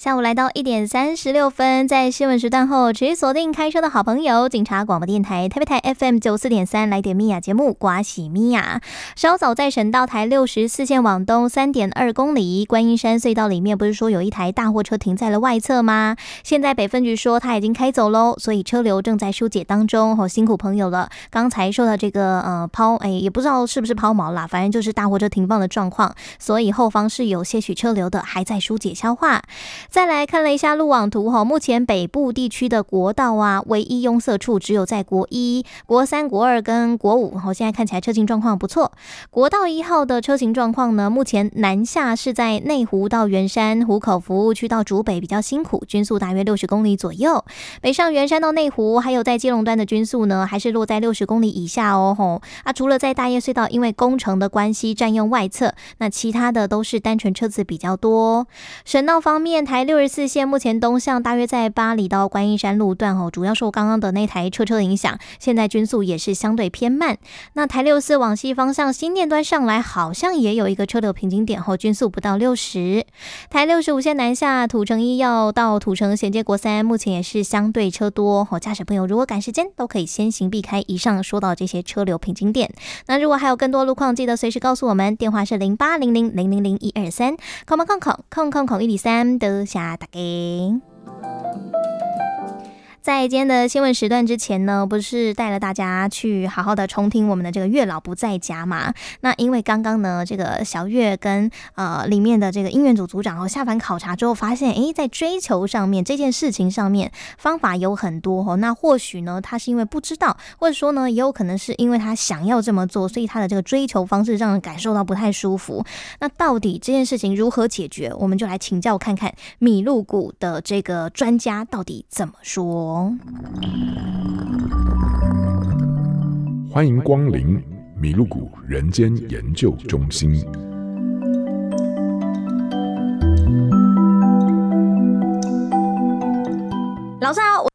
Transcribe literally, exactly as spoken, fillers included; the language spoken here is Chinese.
下午来到一点三十六分，在新闻时段后持续锁定开车的好朋友，警察广播电台台北台 F M 九四点三来点米亚节目刮喜米亚。稍早在省道台六十四线往东三点二公里观音山隧道里面，不是说有一台大货车停在了外侧吗？现在北分局说它已经开走喽，所以车流正在疏解当中，好辛苦朋友了。刚才受到这个呃抛，哎，也不知道是不是抛锚啦，反正就是大货车停放的状况，所以后方是有些许车流的，还在疏解消化。再来看了一下路网图，目前北部地区的国道啊，唯一拥塞处只有在国一、国三、国二跟国五，现在看起来车行状况不错。国道一号的车行状况呢，目前南下是在内湖到圆山、湖口服务区到竹北比较辛苦，均速大约六十公里左右。北上圆山到内湖，还有在基隆段的均速呢，还是落在六十公里以下哦。吼啊，除了在大叶隧道因为工程的关系占用外侧，那其他的都是单纯车子比较多。省道方面，台六十四线目前东向大约在八里到观音山路段，主要受刚刚的那台车车影响，现在均速也是相对偏慢。那台六十四往西方向新店端上来，好像也有一个车流瓶颈点，均速不到六十。台六十五线南下土城一要到土城衔接国三，目前也是相对车多，驾驶朋友如果赶时间都可以先行避开以上说到这些车流瓶颈点。那如果还有更多路况，记得随时告诉我们，电话是零八零零零零零一二三，空空空空空空空一二三，多谢大家。在今天的新闻时段之前呢，不是带了大家去好好的重听我们的这个月老不在家嘛？那因为刚刚呢，这个小月跟呃里面的这个音乐组组长下凡考察之后，发现诶，在追求上面这件事情上面方法有很多哦。那或许呢，他是因为不知道，或者说呢，也有可能是因为他想要这么做，所以他的这个追求方式让人感受到不太舒服。那到底这件事情如何解决？我们就来请教看看米露谷的这个专家到底怎么说。 欢迎光临米露谷人间研究中心。 老师好，